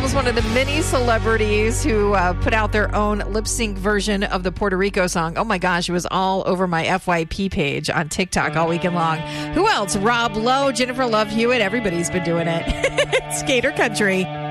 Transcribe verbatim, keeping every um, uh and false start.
was one of the many celebrities who uh, put out their own lip sync version of the Puerto Rico song. Oh my gosh, it was all over my F Y P page on TikTok all weekend long. Who else? Rob Lowe, Jennifer Love Hewitt. Everybody's been doing it. Skater Country.